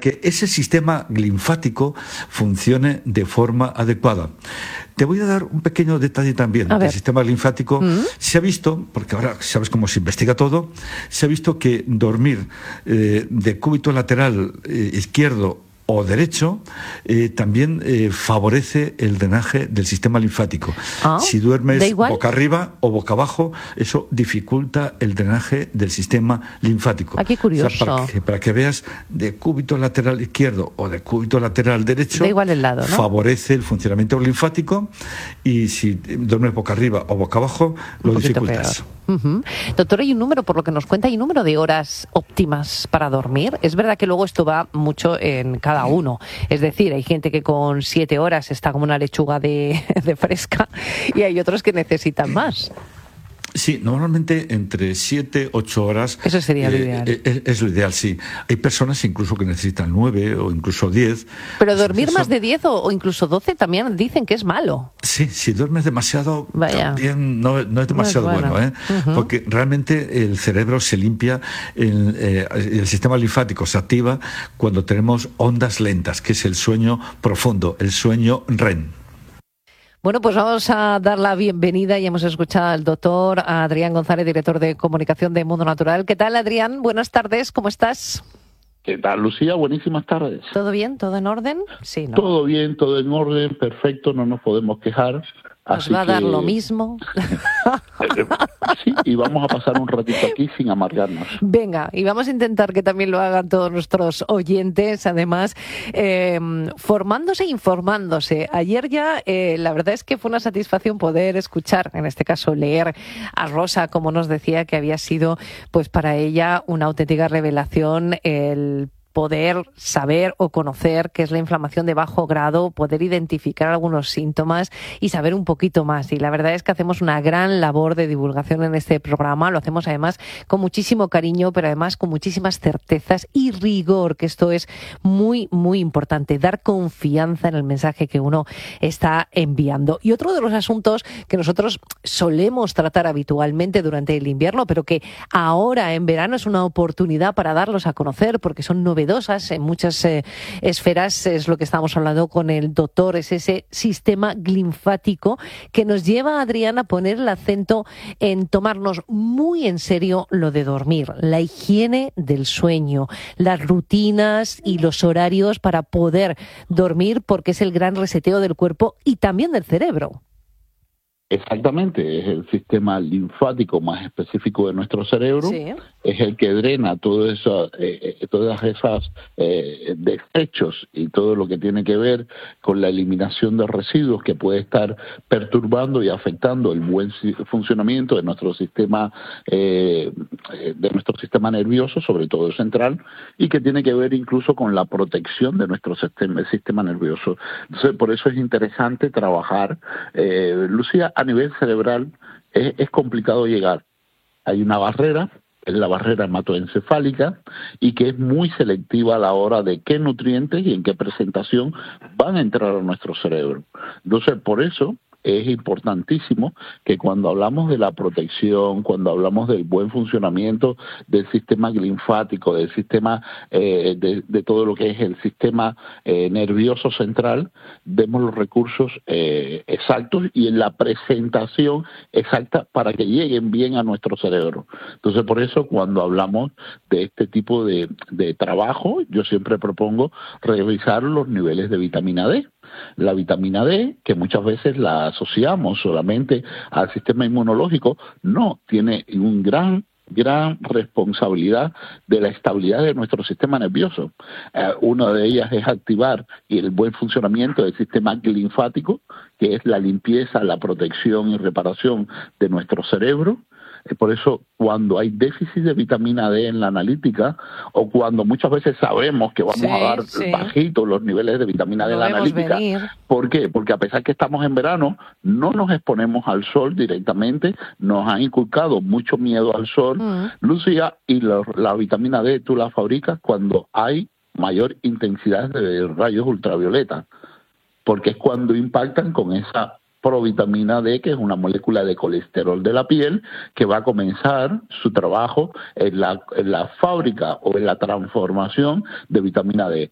que ese sistema linfático funcione de forma adecuada. Te voy a dar un pequeño detalle también del sistema linfático. Se ha visto, porque ahora sabes cómo se investiga todo, se ha visto que dormir de cúbito lateral izquierdo o derecho también favorece el drenaje del sistema linfático. Si duermes boca arriba o boca abajo, eso dificulta el drenaje del sistema linfático. Qué curioso. O sea, para que veas, de cúbito lateral izquierdo o de cúbito lateral derecho, da igual el lado, ¿no? Favorece el funcionamiento linfático, y si duermes boca arriba o boca abajo, lo dificultas. Doctor, hay un número, por lo que nos cuenta, hay un número de horas óptimas para dormir. Es verdad que luego esto va mucho en cada uno. Es decir, hay gente que con 7 horas está como una lechuga de fresca, y hay otros que necesitan más. Sí, normalmente entre 7, 8 horas. Eso sería lo ideal. Es lo ideal, sí. Hay personas incluso que necesitan 9 o incluso 10. Pero dormir más de 10 o incluso 12 también dicen que es malo. Sí, si duermes demasiado, también no es demasiado bueno, porque realmente el cerebro se limpia, el sistema linfático se activa cuando tenemos ondas lentas, que es el sueño profundo, el sueño REM. Bueno, pues vamos a dar la bienvenida. Ya hemos escuchado al doctor Adrián González, director de comunicación de Mundo Natural. ¿Qué tal, Adrián? Buenas tardes, ¿cómo estás? ¿Qué tal, Lucía? Buenísimas tardes. ¿Todo bien? ¿Todo en orden? Sí, ¿no? Todo bien, todo en orden, perfecto, no nos podemos quejar. Nos va a dar lo mismo. Sí, y vamos a pasar un ratito aquí sin amargarnos. Venga, y vamos a intentar que también lo hagan todos nuestros oyentes, además, formándose e informándose. Ayer ya, la verdad es que fue una satisfacción poder escuchar, en este caso leer a Rosa, como nos decía, que había sido pues para ella una auténtica revelación el poder saber o conocer qué es la inflamación de bajo grado, poder identificar algunos síntomas y saber un poquito más. Y la verdad es que hacemos una gran labor de divulgación en este programa. Lo hacemos además con muchísimo cariño, pero además con muchísimas certezas y rigor, que esto es muy, muy importante. Dar confianza en el mensaje que uno está enviando. Y otro de los asuntos que nosotros solemos tratar habitualmente durante el invierno, pero que ahora en verano es una oportunidad para darlos a conocer, porque son novedosas en muchas esferas, es lo que estamos hablando con el doctor, es ese sistema linfático que nos lleva, Adrián, a poner el acento en tomarnos muy en serio lo de dormir, la higiene del sueño, las rutinas y los horarios para poder dormir, porque es el gran reseteo del cuerpo y también del cerebro. Exactamente, es el sistema linfático más específico de nuestro cerebro, es el que drena todas esas desechos y todo lo que tiene que ver con la eliminación de residuos que puede estar perturbando y afectando el buen funcionamiento de nuestro sistema nervioso, sobre todo central, y que tiene que ver incluso con la protección de nuestro sistema nervioso. Entonces, por eso es interesante trabajar, Lucía, a nivel cerebral es complicado llegar. Hay una barrera, es la barrera hematoencefálica, y que es muy selectiva a la hora de qué nutrientes y en qué presentación van a entrar a nuestro cerebro. Entonces, por eso es importantísimo que cuando hablamos de la protección, cuando hablamos del buen funcionamiento del sistema linfático, del sistema de todo lo que es el sistema nervioso central, demos los recursos exactos y en la presentación exacta para que lleguen bien a nuestro cerebro. Entonces, por eso, cuando hablamos de este tipo de trabajo, yo siempre propongo revisar los niveles de vitamina D. La vitamina D, que muchas veces la asociamos solamente al sistema inmunológico, no, tiene un gran responsabilidad de la estabilidad de nuestro sistema nervioso. Una de ellas es activar el buen funcionamiento del sistema linfático, que es la limpieza, la protección y reparación de nuestro cerebro. Por eso, cuando hay déficit de vitamina D en la analítica, o cuando muchas veces sabemos que vamos a dar bajitos los niveles de vitamina D en la analítica, ¿por qué? Porque a pesar que estamos en verano, no nos exponemos al sol directamente, nos han inculcado mucho miedo al sol, Lucía, y la vitamina D tú la fabricas cuando hay mayor intensidad de rayos ultravioleta, porque es cuando impactan con esa provitamina D, que es una molécula de colesterol de la piel, que va a comenzar su trabajo en la fábrica o en la transformación de vitamina D.